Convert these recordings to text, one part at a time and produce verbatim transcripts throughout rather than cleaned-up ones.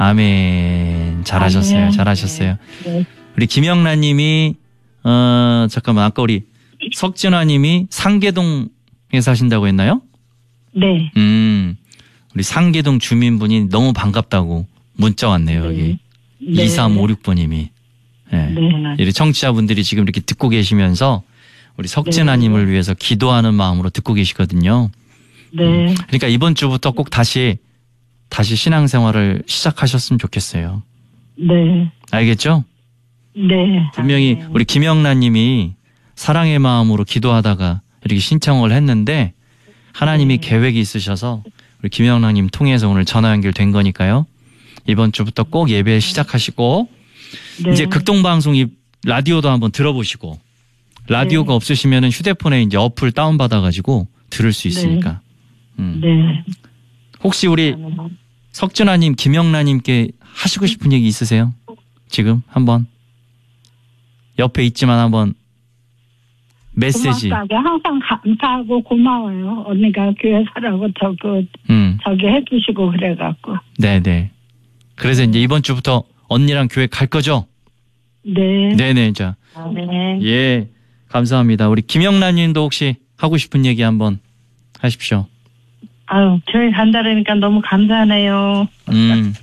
아멘. 잘하셨어요. 아멘. 잘하셨어요. 네. 우리 김영란님이 어 잠깐만 아까 우리 석진화님이 상계동에 사신다고 했나요? 네. 음, 우리 상계동 주민분이 너무 반갑다고 문자 왔네요. 네. 여기 네. 이삼오육 번님이. 네. 네. 우리 청취자분들이 지금 이렇게 듣고 계시면서 우리 석진아님을 네. 위해서 기도하는 마음으로 듣고 계시거든요. 네. 음, 그러니까 이번 주부터 꼭 다시 다시 신앙생활을 시작하셨으면 좋겠어요. 네. 알겠죠? 네. 분명히 아멘. 우리 김영란님이 사랑의 마음으로 기도하다가 이렇게 신청을 했는데 하나님이 네. 계획이 있으셔서 우리 김영란님 통해서 오늘 전화 연결된 거니까요. 이번 주부터 꼭 예배 시작하시고 네. 이제 극동방송 이 라디오도 한번 들어보시고 라디오가 네. 없으시면은 휴대폰에 이제 어플 다운받아가지고 들을 수 있으니까. 음. 네. 혹시 우리 석준아님, 김영란님께 하시고 싶은 얘기 있으세요? 지금 한번 옆에 있지만 한번 메시지. 고맙다고 항상 감사하고 고마워요. 언니가 교회 사라고 저거 음, 저기 해주시고 그래갖고. 네네. 그래서 이제 이번 주부터 언니랑 교회 갈 거죠? 네. 네네. 자, 네. 예, 감사합니다. 우리 김영란님도 혹시 하고 싶은 얘기 한번 하십시오. 아유, 교회 간다니까 너무 감사하네요. 음,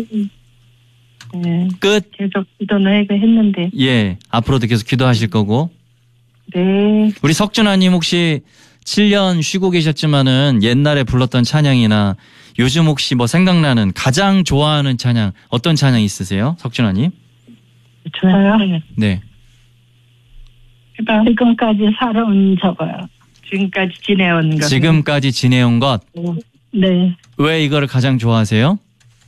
네. 끝. 계속 기도는 하고 했는데. 예, 앞으로도 계속 기도하실 거고. 네. 우리 석준아님 혹시 칠 년 쉬고 계셨지만은 옛날에 불렀던 찬양이나 요즘 혹시 뭐 생각나는 가장 좋아하는 찬양 어떤 찬양 있으세요? 석준아님? 저요? 네. 지금까지 살아온 저거요. 지금까지 지내온 거. 지금까지 지내온 것. 네. 왜 이거를 가장 좋아하세요?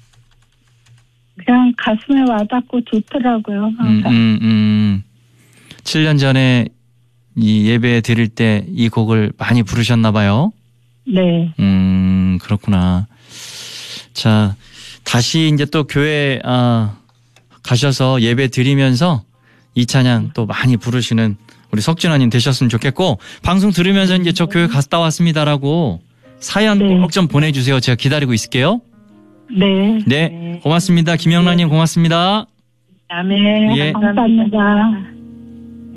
그냥 가슴에 와닿고 좋더라고요. 음, 항상. 음, 음. 칠 년 전에 이 예배 드릴 때 이 곡을 많이 부르셨나 봐요. 네. 음, 그렇구나. 자, 다시 이제 또 교회, 아, 가셔서 예배 드리면서 이 찬양 또 많이 부르시는 우리 석준아님 되셨으면 좋겠고, 방송 들으면서 이제 저 교회 갔다 왔습니다라고 사연 네. 꼭 좀 보내주세요. 제가 기다리고 있을게요. 네. 네. 고맙습니다. 김영란님 고맙습니다. 네. 예. 감사합니다.